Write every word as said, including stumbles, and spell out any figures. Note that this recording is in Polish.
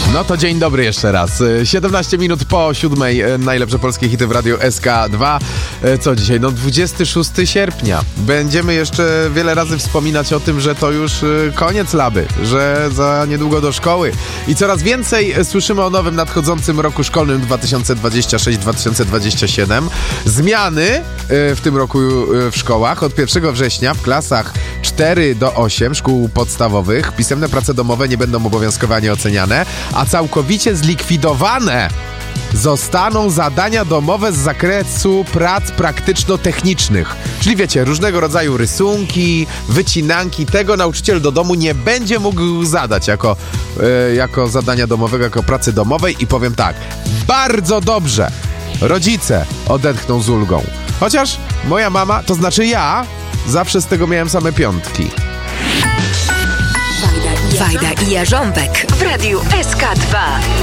No to dzień dobry jeszcze raz. siedemnaście minut po siódmej, najlepsze polskie hity w radiu S K dwa. Co dzisiaj? No dwudziestego szóstego sierpnia. Będziemy jeszcze wiele razy wspominać o tym, że to już koniec laby, że za niedługo do szkoły. I coraz więcej słyszymy o nowym nadchodzącym roku szkolnym dwa tysiące dwudziestym szóstym dwa tysiące dwudziestym siódmym. Zmiany w tym roku w szkołach. Od pierwszego września w klasach cztery do ośmiu szkół podstawowych pisemne prace domowe nie będą obowiązkowanie oceniane, a całkowicie zlikwidowane zostaną zadania domowe z zakresu prac praktyczno-technicznych. Czyli wiecie, różnego rodzaju rysunki, wycinanki. Tego nauczyciel do domu nie będzie mógł zadać jako, e, jako zadania domowego, jako pracy domowej. I powiem tak, bardzo dobrze. Rodzice odetchną z ulgą. Chociaż moja mama, to znaczy ja, zawsze z tego miałem same piątki. Wajda i Jarząbek w radiu S K dwa.